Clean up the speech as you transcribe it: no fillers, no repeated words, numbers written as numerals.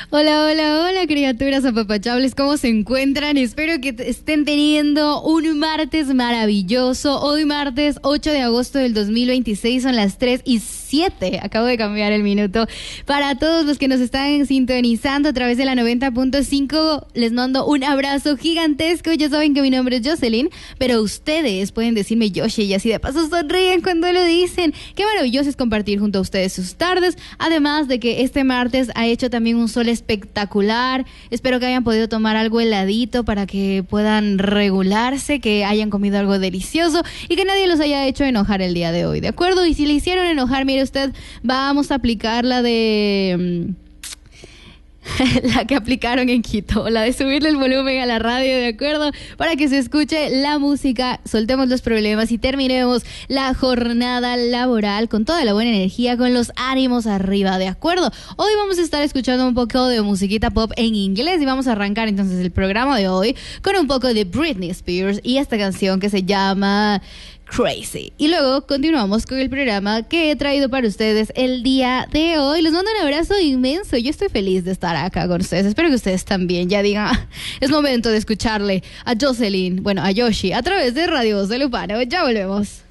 Hola, hola, hola, criaturas apapachables, ¿cómo se encuentran? Espero que estén teniendo un martes maravilloso. Hoy martes 8 de agosto del 2026, son las 3:07. Acabo de cambiar el minuto. Para todos los que nos están sintonizando a través de la 90.5, les mando un abrazo gigantesco. Ya saben que mi nombre es Jocelyn, pero ustedes pueden decirme Yoshi y así de paso sonríen cuando lo dicen. Qué maravilloso es compartir junto a ustedes sus tardes. Además de que este martes ha hecho también un sol espectacular. Espero que hayan podido tomar algo heladito para que puedan regularse, que hayan comido algo delicioso y que nadie los haya hecho enojar el día de hoy, ¿de acuerdo? Y si le hicieron enojar, mire usted, vamos a aplicar la de... la que aplicaron en Quito, la de subirle el volumen a la radio, ¿de acuerdo? Para que se escuche la música, soltemos los problemas y terminemos la jornada laboral con toda la buena energía, con los ánimos arriba, ¿de acuerdo? Hoy vamos a estar escuchando un poco de musiquita pop en inglés y vamos a arrancar entonces el programa de hoy con un poco de Britney Spears y esta canción que se llama Crazy. Y luego continuamos con el programa que he traído para ustedes el día de hoy. Les mando un abrazo inmenso. Yo estoy feliz de estar acá con ustedes. Espero que ustedes también ya digan, es momento de escucharle a Jocelyn, bueno, a Yoshi, a través de Radio Voz del Lupano. Ya volvemos.